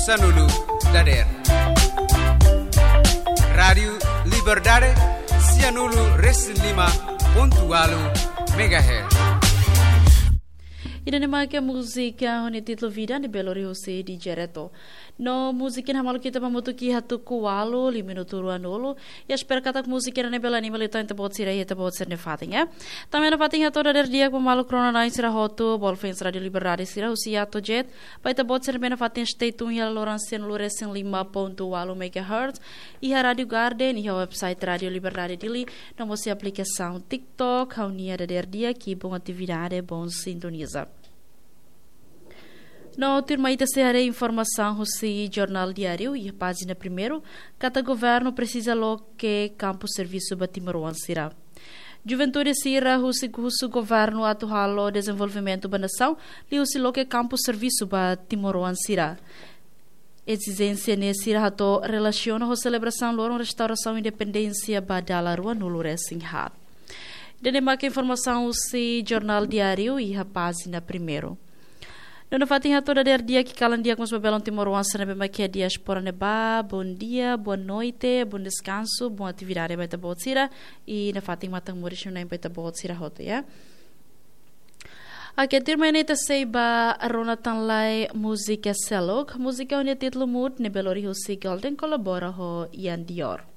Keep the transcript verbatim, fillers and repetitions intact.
Sanulu Dader. Rádio Liberdade Cianulu Reslima ponto quatro megahertz. Ida nama ke musika honi titlo vida ni belori hose di Jereto. No musikin hamalu kita pamutuki hatu kualo li minuto ruanolo. Ya espera kata musikin ne bela ni melita inte bot sira heta bot serne fating ya. Tamena fating hato dader dia pemalu krona nai sira hoto bolfens radio liberade sira husia to jet. Paita bot serne bena fating stay tune ya lorancen luresen lima ponto quatro megahertz. Iha Radio Garden iha website Radio Liberdade dili. No mosi aplicação TikTok haunia dader dia que bom atividade bom sintoniza. No turma ita se harei informação hoje jornal diário e a página primeiro, cada governo precisa lo que campo serviço batimaruan sira. Juventude sira hoje o governo atual desenvolvimento da nação, li hoje lo que campo serviço batimaruan sira. Exigência nesse rato relaciona com celebração loro restauração independência badala rua no Luresing hat. Denema que informação hoje jornal diário e a página primeiro. Nona fatinha toda der dia que calan dia com os babelão timoroan sana bema que a diaspora neba, bom dia, boa noite, bom descanso, boa atividade baita botsira e na fatinha matang morisho na baita botsira hoto ya. Aqui terma neta seiba Ronatan lai música selog, música onde título mood ne belori ho si golden colabora ho Ian Dior.